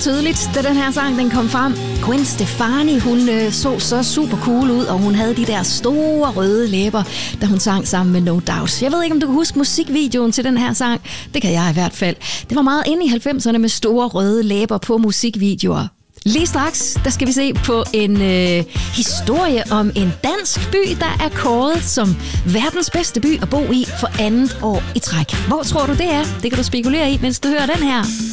tydeligt, da den her sang den kom frem. Gwen Stefani, hun så super cool ud, og hun havde de der store røde læber, da hun sang sammen med No Doubt. Jeg ved ikke, om du kan huske musikvideoen til den her sang. Det kan jeg i hvert fald. Det var meget inde i 90'erne med store røde læber på musikvideoer. Lige straks, der skal vi se på en historie om en dansk by, der er kåret som verdens bedste by at bo i for andet år i træk. Hvor tror du det er? Det kan du spekulere i, mens du hører den her.